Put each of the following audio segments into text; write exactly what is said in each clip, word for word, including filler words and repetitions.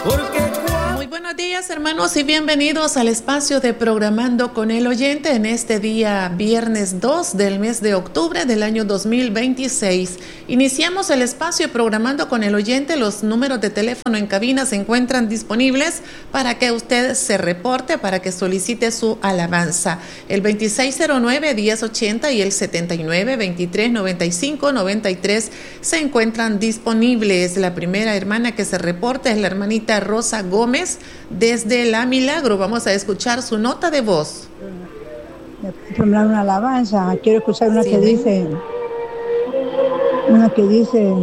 Muy buenos días, hermanos, y bienvenidos al espacio de Programando con el Oyente en este día viernes dos del mes de octubre del año dos mil veintiséis. Iniciamos el espacio Programando con el Oyente. Los números de teléfono en cabina se encuentran disponibles para que usted se reporte, para que solicite su alabanza. El veintiséis cero nueve, diez ochenta y el setenta y nueve, veintitrés noventa y cinco, noventa y tres se encuentran disponibles. La primera hermana que se reporta es la hermanita Rosa Gómez desde La Milagro. Vamos a escuchar su nota de voz. Formular una alabanza. Quiero escuchar una sí, que ¿eh? dice, una que dice,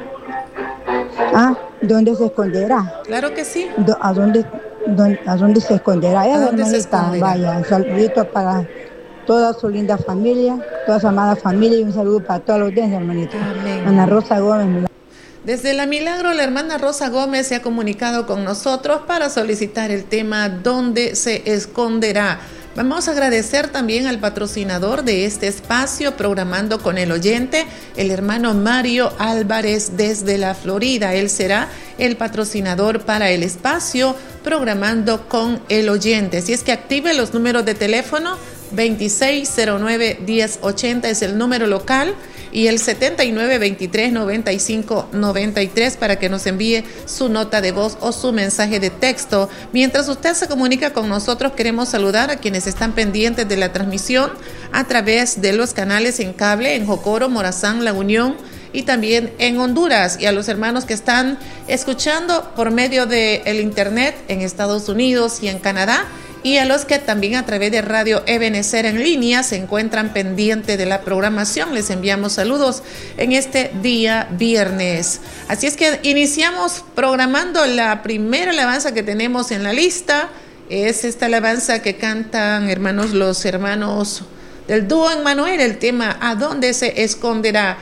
ah, ¿dónde se esconderá? Claro que sí. Do, ¿A dónde, dónde, a dónde se esconderá? ¿A dónde hermanita, se esconderá? Vaya, un saludito para toda su linda familia, toda su amada familia, y un saludo para toda la audiencia, hermanita. Amén. Ana Rosa Gómez. Desde La Milagro, la hermana Rosa Gómez se ha comunicado con nosotros para solicitar el tema ¿Dónde se esconderá? Vamos a agradecer también al patrocinador de este espacio, Programando con el Oyente, el hermano Mario Álvarez desde la Florida. Él será el patrocinador para el espacio Programando con el Oyente. Así es que active los números de teléfono. veintiséis cero nueve, diez ochenta es el número local y el setenta y nueve, veintitrés noventa y cinco, noventa y tres para que nos envíe su nota de voz o su mensaje de texto. Mientras usted se comunica con nosotros, queremos saludar a quienes están pendientes de la transmisión a través de los canales en cable en Jocoro, Morazán, La Unión y también en Honduras, y a los hermanos que están escuchando por medio del internet en Estados Unidos y en Canadá, y a los que también a través de Radio Ebenecer en línea se encuentran pendientes de la programación. Les enviamos saludos en este día viernes. Así es que iniciamos programando la primera alabanza que tenemos en la lista. Es esta alabanza que cantan hermanos, los hermanos del dúo Emmanuel, el tema ¿A dónde se esconderá?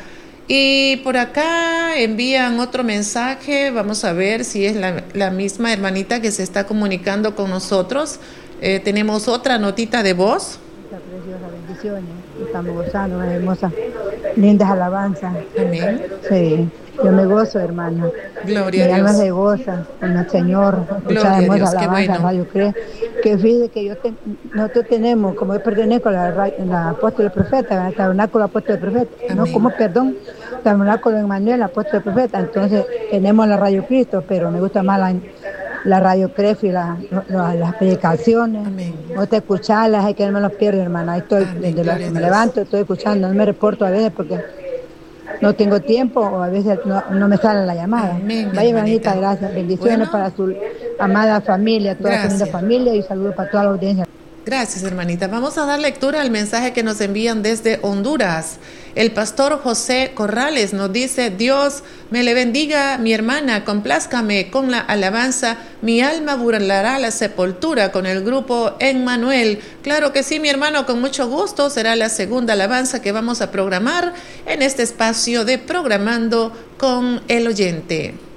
Y por acá envían otro mensaje. Vamos a ver si es la, la misma hermanita que se está comunicando con nosotros. Eh, tenemos otra notita de voz. Muchas preciosas bendiciones. Estamos gozando unas hermosas, lindas alabanzas. Amén. Sí, yo me gozo, hermana. Gloria Mi a Dios. alma se goza con el Señor. Gloria a Dios, qué bueno. Radio Cree. Que fíjate que yo te, nosotros tenemos, como yo pertenezco a la, la apóstol del profeta, el tabernáculo apóstol del profeta. Amén. No, como perdón, tabernáculo de Emmanuel, apóstol del profeta. Entonces tenemos la Radio Cristo, pero me gusta más la la Radio Crefi, la, la, las predicaciones, no te escucharlas, hay que no me los pierdo, hermana. Ahí estoy, Amén, desde la que me levanto, estoy escuchando, no me reporto a veces porque no tengo tiempo o a veces no, no me sale la llamada. Amén, Vaya, hermanita, gracias, bendiciones bueno, para su amada familia, toda gracias. Su linda familia, y saludos para toda la audiencia. Gracias, hermanita. Vamos a dar lectura al mensaje que nos envían desde Honduras. El pastor José Corrales nos dice: Dios me le bendiga, mi hermana, complázcame con la alabanza, mi alma burlará la sepultura con el grupo Emmanuel. Claro que sí, mi hermano, con mucho gusto. Será la segunda alabanza que vamos a programar en este espacio de Programando con el Oyente.